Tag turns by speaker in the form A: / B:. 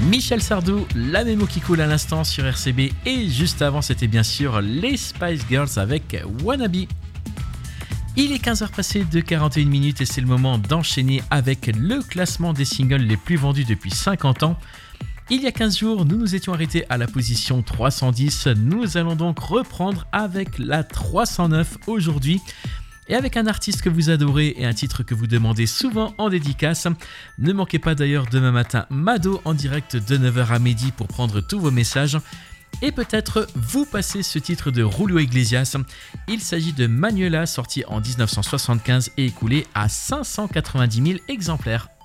A: Michel Sardou, la mémo qui coule à l'instant sur RCB et juste avant c'était bien sûr les Spice Girls avec Wannabe. Il est 15h passé de 41 minutes et c'est le moment d'enchaîner avec le classement des singles les plus vendus depuis 50 ans. Il y a 15 jours, nous nous étions arrêtés à la position 310. Nous allons donc reprendre avec la 309 aujourd'hui. Et avec un artiste que vous adorez et un titre que vous demandez souvent en dédicace. Ne manquez pas d'ailleurs demain matin Mado en direct de 9h à midi pour prendre tous vos messages. Et peut-être vous passez ce titre de Julio Iglesias. Il s'agit de Manuela, sorti en 1975 et écoulé à 590 000 exemplaires.